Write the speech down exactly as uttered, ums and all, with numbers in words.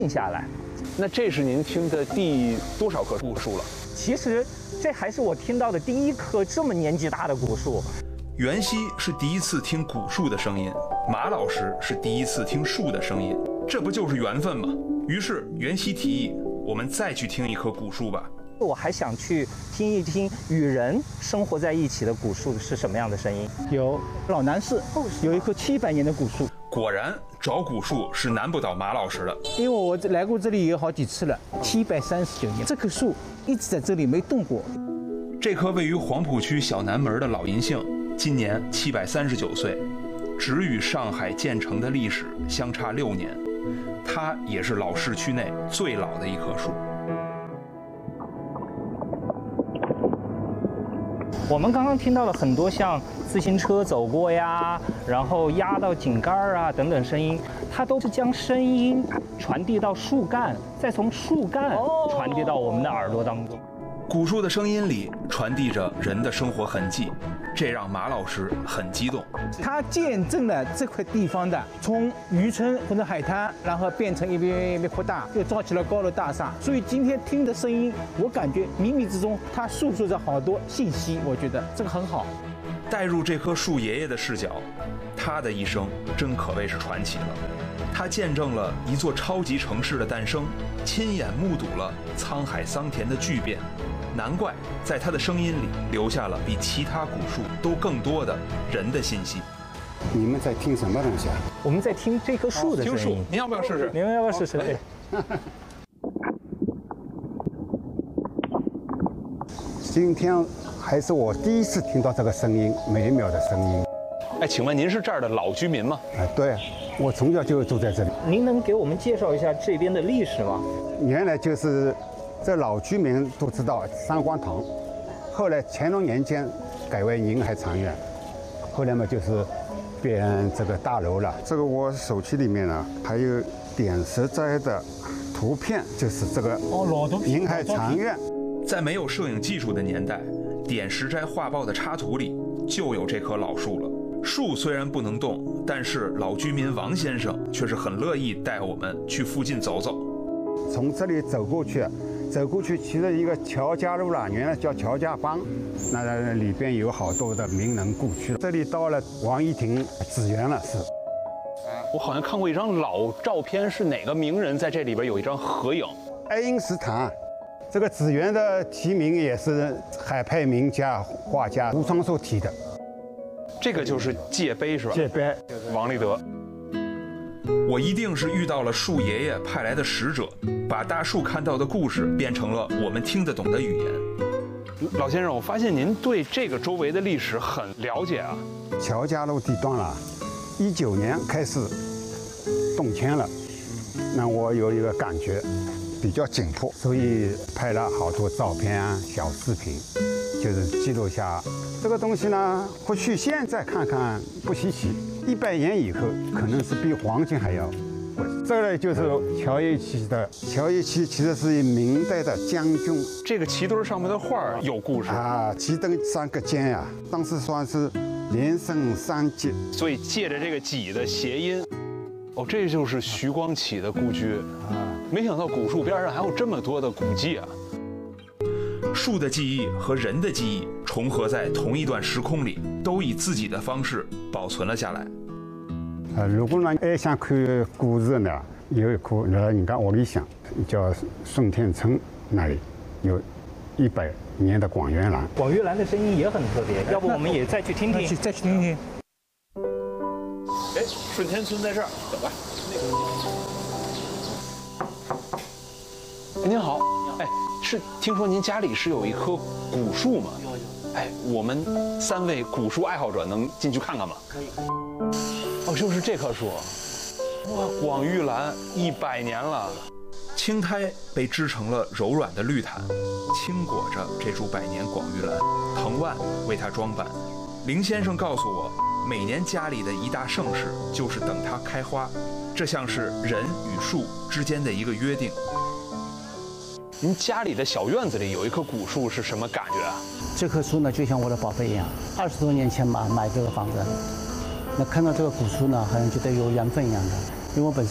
下来。 那这是您听的第多少棵古树了？ 其实这还是我听到的第一棵这么年纪大的古树。 袁熙是第一次听古树的声音，马老师是第一次听树的声音，这不就是缘分吗？于是袁熙提议，我们再去听一棵古树吧。 我还想去听一听与人生活在一起的古树是什么样的声音。 有老南市有一棵七百年的古树， 果然找古树是难不倒马老师的， 因为我来过这里有好几次了，七百三十九年，这棵树一直在这里没动过。 这棵位于黄浦区小南门的老银杏，今年七百三十九岁，只与上海建成的历史相差六年，它也是老市区内最老的一棵树。 我们刚刚听到了很多像自行车走过呀，然后压到井盖啊等等声音，它都是将声音传递到树干，再从树干传递到我们的耳朵当中。 古树的声音里传递着人的生活痕迹，这让马老师很激动。 它见证了这块地方的从渔村或者海滩，然后变成一边一边扩大，又造起了高楼大厦。所以今天听的声音，我感觉冥冥之中它诉说着好多信息，我觉得这个很好。 带入这棵树爷爷的视角，他的一生真可谓是传奇了。他见证了一座超级城市的诞生，亲眼目睹了沧海桑田的巨变。难怪在他的声音里留下了比其他古树都更多的人的信息。 你们在听什么东西啊？ 我们在听这棵树的声音。 听树，您要不要试试？ 您要不要试试？ 今天还是我第一次听到这个声音，美妙的声音。 哎，请问您是这儿的老居民吗？ 啊，对，我从小就住在这里。 您能给我们介绍一下这边的历史吗？ 原来就是这老居民都知道三光堂，后来乾隆年间改为宁海长院，后来嘛就是变这个大楼了。这个我手机里面呢还有点石斋的图片，就是这个哦，老图宁海长院。 在没有摄影技术的年代，点石斋画报的插图里就有这棵老树了。树虽然不能动，但是老居民王先生却是很乐意带我们去附近走走。 从这里走过去，走过去其实一个乔家路了，原来叫乔家浜，那里边有好多的名人故居。这里到了王一亭紫园了，是。 我好像看过一张老照片，是哪个名人在这里边有一张合影？ 爱因斯坦。这个紫园的题名也是海派名家画家吴双寿题的。 这个就是界碑是吧？ 界碑， 王立德。 我一定是遇到了树爷爷派来的使者，把大树看到的故事变成了我们听得懂的语言。 老先生，我发现您对这个周围的历史很了解啊。 乔家路地段了，一九年开始动迁了，那我有一个感觉比较紧迫，所以拍了好多照片啊、小视频，就是记录下这个东西呢。或许现在看看不稀奇，一百年以后可能是比黄金还要贵。这个就是乔一期的，乔一期其实是明代的将军。 这个旗墩上面的画有故事啊，旗墩三个尖呀、啊，当时算是连升三级， 所以借着这个几的谐音。哦，这就是徐光启的故居啊！没想到古树边上还有这么多的古迹啊！ 树的记忆和人的记忆重合在同一段时空里，都以自己的方式保存了下来。 啊，如果呢还想看故事呢，有一棵在人家屋里向，叫顺天村那里有一百年的广元兰。 广元兰的声音也很特别，要不我们也再去听听？ 去再去听听。 哎，顺天村在这儿，走吧。您好，哎，是听说您家里是有一棵古树吗？有有。哎，我们三位古树爱好者能进去看看吗？可以。哦，就是这棵树，哇，广玉兰一百年了。 青苔被织成了柔软的绿毯，轻裹着这株百年广玉兰，藤蔓为它装扮。林先生告诉我，每年家里的一大盛事就是等它开花，这像是人与树之间的一个约定。 您家里的小院子里有一棵古树是什么感觉啊？ 这棵树呢，就像我的宝贝一样。二十多年前嘛，买这个房子，那看到这个古树呢，好像觉得有缘分一样的，因为我本身。